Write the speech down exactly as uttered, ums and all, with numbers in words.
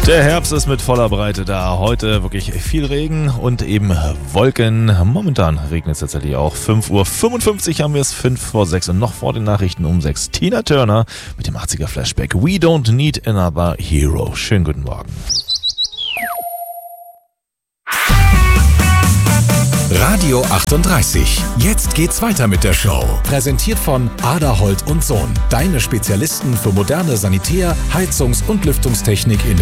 Der Herbst ist mit voller Breite da. Heute wirklich viel Regen und eben Wolken. Momentan regnet es tatsächlich auch. fünf Uhr fünfundfünfzig haben wir es, fünf vor sechs und noch vor den Nachrichten um sechs. Tina Turner mit dem achtziger Flashback. We don't need another hero. Schönen guten Morgen. Radio achtunddreißig. Jetzt geht's weiter mit der Show. Präsentiert von Aderholt und Sohn. Deine Spezialisten für moderne Sanitär-, Heizungs- und Lüftungstechnik in der